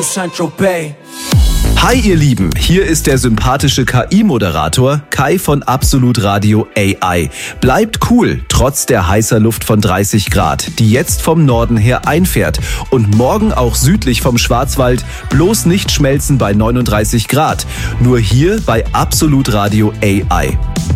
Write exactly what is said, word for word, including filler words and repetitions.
to Saint-Tropez. Hi ihr Lieben, hier ist der sympathische K I-Moderator Kai von Absolut Radio A I. Bleibt cool, trotz der heißer Luft von dreißig Grad, die jetzt vom Norden her einfährt und morgen auch südlich vom Schwarzwald, bloß nicht schmelzen bei neununddreißig Grad. Nur hier bei Absolut Radio A I.